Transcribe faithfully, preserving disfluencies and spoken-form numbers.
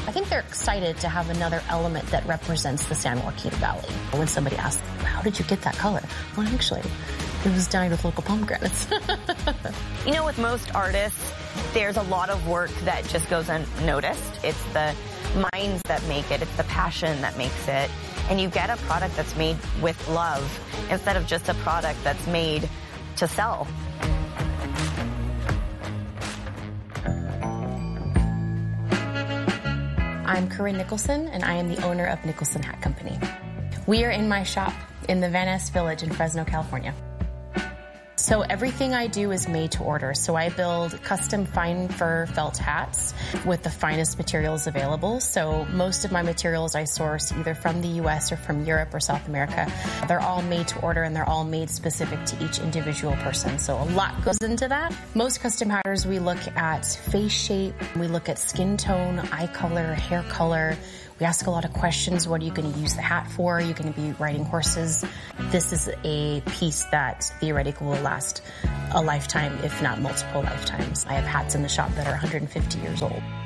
I think they're excited to have another element that represents the San Joaquin Valley. When somebody asks, how did you get that color? Well, actually, it was dyed with local pomegranates. You know, with most artists, there's a lot of work that just goes unnoticed. It's the minds that make it. It's the passion that makes it. And you get a product that's made with love instead of just a product that's made to sell. I'm Corinne Nicholson, and I am the owner of Nicholson Hat Company. We are in my shop in the Van Ness Village in Fresno, California. So everything I do is made to order. So I build custom fine fur felt hats with the finest materials available. So most of my materials I source either from the U S or from Europe or South America. They're all made to order and they're all made specific to each individual person. So a lot goes into that. Most custom hatters, we look at face shape, we look at skin tone, eye color, hair color. We ask a lot of questions. What are you going to use the hat for? Are you going to be riding horses? This is a piece that theoretically will last a lifetime, if not multiple lifetimes. I have hats in the shop that are one hundred fifty years old.